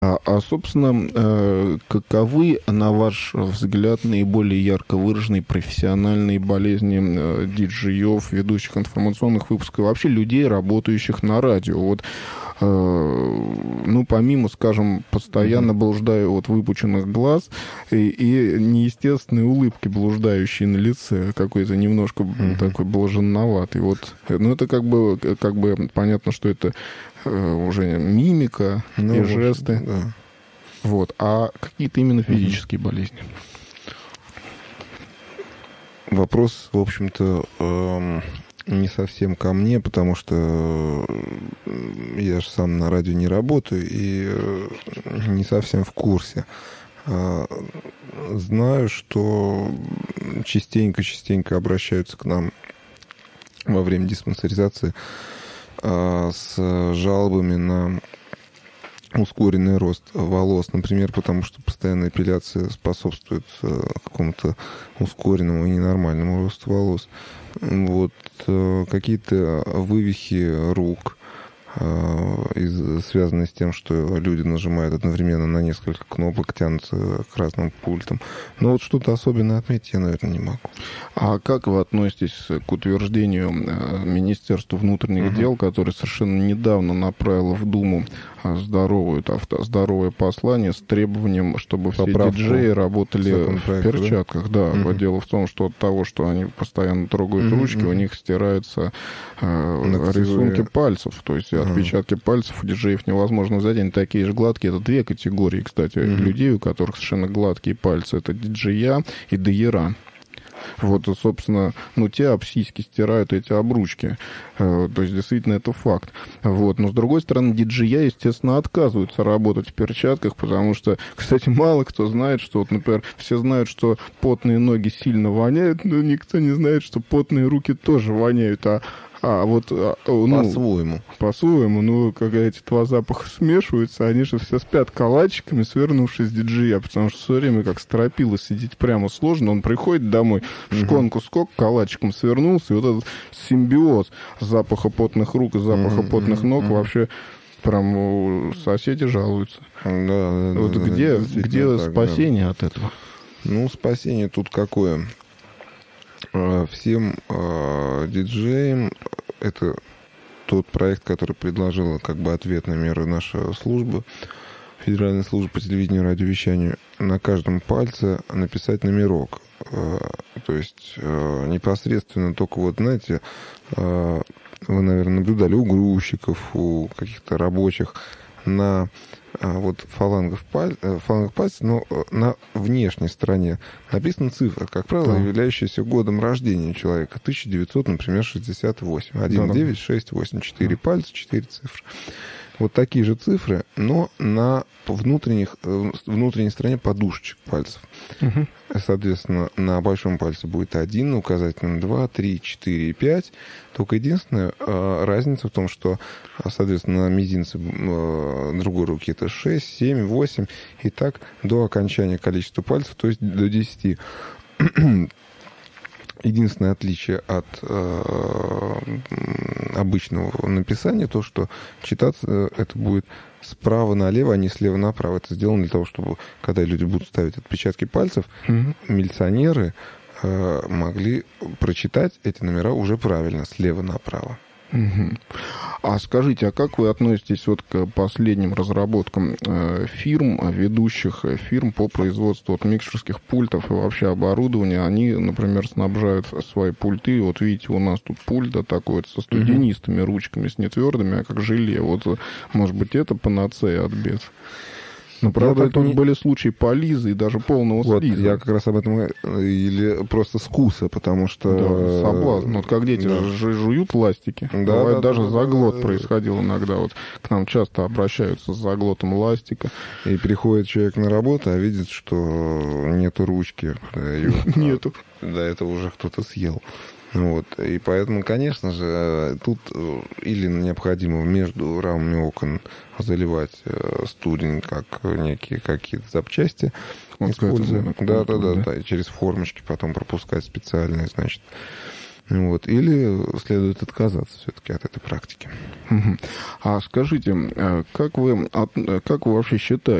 Собственно, каковы, на ваш взгляд, наиболее ярко выраженные профессиональные болезни диджеев, ведущих информационных выпусков, и вообще людей, работающих на радио? Вот, ну, помимо, скажем, постоянно блуждаю от выпученных глаз и неестественной улыбки, блуждающей на лице, какой-то немножко такой блаженноватый. Вот, ну, это как бы понятно, что это уже мимика и жесты. Да. Вот. А какие-то именно физические болезни? Вопрос, в общем-то, не совсем ко мне, потому что я же сам на радио не работаю и не совсем в курсе. Знаю, что частенько обращаются к нам во время диспансеризации с жалобами на ускоренный рост волос, например, потому что постоянная эпиляция способствует какому-то ускоренному и ненормальному росту волос. Вот какие-то вывихи рук, связанные с тем, что люди нажимают одновременно на несколько кнопок, тянутся к разным пультам. Но вот что-то особенное отметить я, наверное, не могу. А как вы относитесь к утверждению Министерства внутренних дел, которое совершенно недавно направило в Думу здоровое послание с требованием, чтобы все диджеи работали в перчатках? Да, дело в том, что от того, что они постоянно трогают ручки, у них стираются рисунки пальцев. То есть отпечатки пальцев у диджеев невозможно взять. Они такие же гладкие. Это две категории, кстати, людей, у которых совершенно гладкие пальцы. Это диджея и дайера. Вот, собственно, ну, те об сиськи стирают эти обручки. То есть, действительно, это факт. Вот. Но, с другой стороны, диджея, естественно, отказываются работать в перчатках, потому что, кстати, мало кто знает, что, вот, например, все знают, что потные ноги сильно воняют, но никто не знает, что потные руки тоже воняют. По-своему. Ну, когда эти два запаха смешиваются, они же все спят калачиками, свернувшись диджея, потому что все время как стропила сидеть прямо сложно. Он приходит домой, в шконку скок, калачиком свернулся, и вот этот симбиоз запаха потных рук и запаха потных ног вообще прям соседи жалуются. Да, вот где спасение от этого? Ну, спасение тут какое? Всем диджеям, это тот проект, который предложила как бы ответные меры наша служба, Федеральная служба по телевидению и радиовещанию, на каждом пальце написать номерок. То есть непосредственно только вот, знаете, вы, наверное, наблюдали у грузчиков, у каких-то рабочих на вот фалангах пальцев, но на внешней стороне написана цифра, как правило, являющаяся годом рождения человека. 1900, например, 68. 1968. 4 пальца, 4 цифры. Вот такие же цифры, но на внутренней стороне подушечек пальцев. Соответственно, на большом пальце будет 1, на указательном 2, 3, 4 и 5. Только единственная разница в том, что, соответственно, на мизинце другой руки это 6, 7, 8 и так до окончания количества пальцев, то есть до 10. Единственное отличие от обычного написания то, что читаться это будет справа налево, а не слева направо. Это сделано для того, чтобы, когда люди будут ставить отпечатки пальцев, милиционеры могли прочитать эти номера уже правильно, слева направо. А скажите, а как вы относитесь вот к последним разработкам фирм, ведущих фирм по производству вот микшерских пультов и вообще оборудования? Они, например, снабжают свои пульты. Вот видите, у нас тут пульт такой вот со студенистыми ручками, с нетвердыми, а как желе. Вот, может быть, это панацея от бед? Но, правда, это были случаи полиза и даже полного слиза. Я как раз об этом или просто скуса, потому что... Да, соблазн. Вот как дети жуют ластики. Бывает, даже заглот происходил иногда. Вот к нам часто обращаются с заглотом ластика. И приходит человек на работу, а видит, что нету ручки. Нету. Да, это уже кто-то съел. Вот. И поэтому, конечно же, тут или необходимо между рамами окон заливать студень, как некие какие-то запчасти, используя. Да, и через формочки потом пропускать специальные, значит, Вот. Или следует отказаться все-таки от этой практики. А скажите, как вы вообще считаете,